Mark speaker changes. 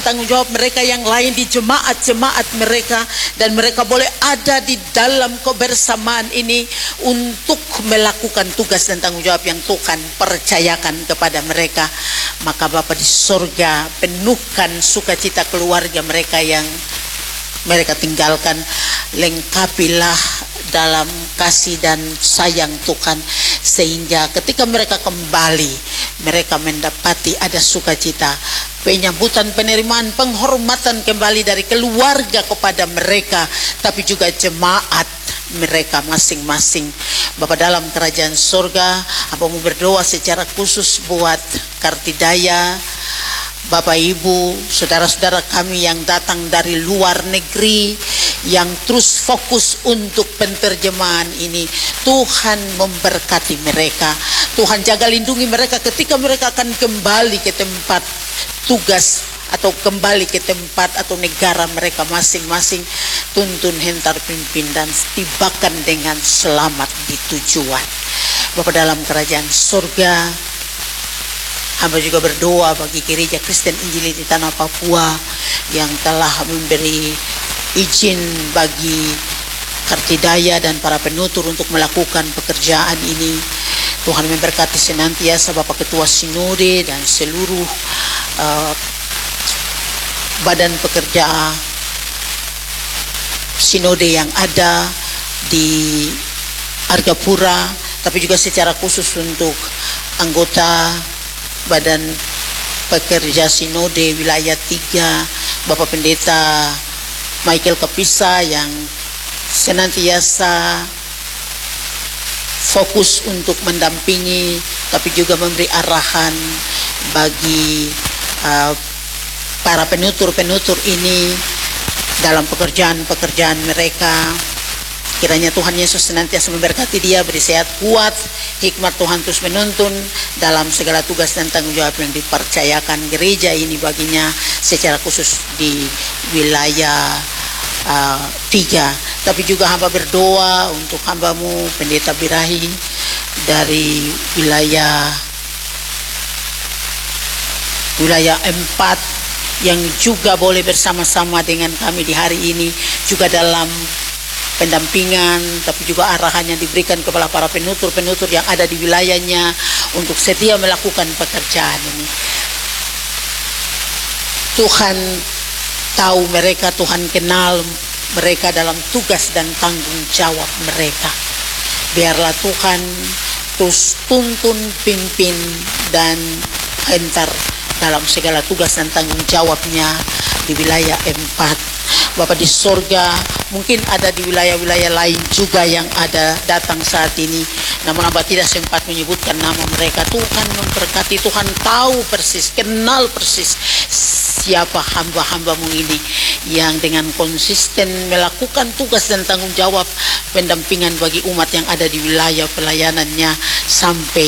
Speaker 1: tanggung jawab mereka yang lain di jemaat-jemaat mereka, dan mereka boleh ada di dalam kebersamaan ini untuk melakukan tugas dan tanggung jawab yang Tuhan percayakan kepada mereka. Maka Bapa di sorga, penuhkan sukacita keluarga mereka yang mereka tinggalkan, lengkapilah dalam kasih dan sayang Tuhan, sehingga ketika mereka kembali, mereka mendapati ada sukacita, penyambutan, penerimaan, penghormatan kembali dari keluarga kepada mereka, tapi juga jemaat mereka masing-masing. Bapa dalam kerajaan surga, Abamu berdoa secara khusus buat Kartidaya, Bapak Ibu, saudara-saudara kami yang datang dari luar negeri, yang terus fokus untuk penterjemahan ini. Tuhan memberkati mereka, Tuhan jaga lindungi mereka ketika mereka akan kembali ke tempat tugas atau kembali ke tempat atau negara mereka masing-masing. Tuntun hentar pimpin dan tibakan dengan selamat di tujuan. Bapa dalam kerajaan surga, hamba juga berdoa bagi Gereja Kristen Injili di tanah Papua yang telah memberi izin bagi Kartidaya dan para penutur untuk melakukan pekerjaan ini. Tuhan memberkati senantiasa Bapak Ketua Sinode dan seluruh badan pekerja Sinode yang ada di Argapura, tapi juga secara khusus untuk anggota badan pekerja Sinode wilayah 3, Bapak Pendeta Michael Kapisa yang senantiasa fokus untuk mendampingi tapi juga memberi arahan bagi para penutur-penutur ini dalam pekerjaan-pekerjaan mereka. Kiranya Tuhan Yesus senantiasa memberkati dia, beri sehat kuat, hikmat Tuhan terus menuntun dalam segala tugas dan tanggung jawab yang dipercayakan gereja ini baginya, secara khusus di wilayah 3. Tapi juga hamba berdoa untuk hambamu Pendeta Birahi dari wilayah 4 yang juga boleh bersama-sama dengan kami di hari ini, juga dalam pendampingan, tapi juga arahan yang diberikan kepada para penutur-penutur yang ada di wilayahnya untuk setia melakukan pekerjaan ini. Tuhan tahu mereka, Tuhan kenal mereka dalam tugas dan tanggung jawab mereka. Biarlah Tuhan terus tuntun, pimpin, dan hentar dalam segala tugas dan tanggung jawabnya di wilayah 4. Bapak di sorga, mungkin ada di wilayah-wilayah lain juga yang ada datang saat ini, namun Abah tidak sempat menyebutkan nama mereka. Tuhan memberkati, Tuhan tahu persis, kenal persis siapa hamba-hambamu ini yang dengan konsisten melakukan tugas dan tanggung jawab pendampingan bagi umat yang ada di wilayah pelayanannya sampai